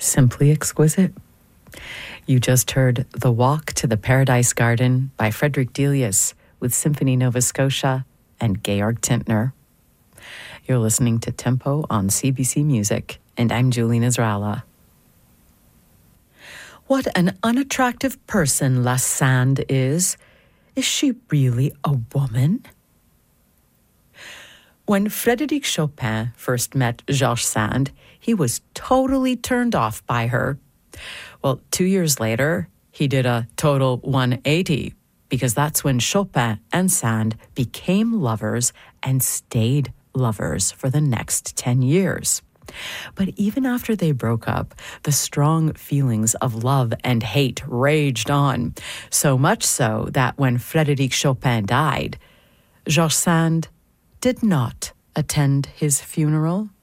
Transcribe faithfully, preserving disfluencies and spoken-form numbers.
simply exquisite. You just heard The Walk to the Paradise Garden by Frederick Delius with Symphony Nova Scotia and Georg Tintner. You're listening to Tempo on C B C Music, and I'm Julie Nasrallah. What an unattractive person La Sand is. Is she really a woman? When Frédéric Chopin first met Georges Sand, he was totally turned off by her. Well, two years later, he did a total one eighty, because that's when Chopin and Sand became lovers and stayed lovers for the next ten years. But even after they broke up, the strong feelings of love and hate raged on, so much so that when Frédéric Chopin died, Georges Sand did not attend his funeral.